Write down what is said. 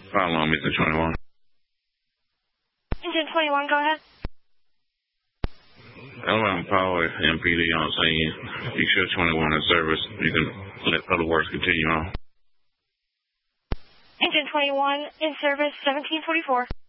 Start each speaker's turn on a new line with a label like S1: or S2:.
S1: Follow on, Mr. 21.
S2: Engine 21, go ahead.
S1: L1 Power MPD on scene. You show 21 in service. You can let other works continue on.
S2: Engine 21 in service, 1744.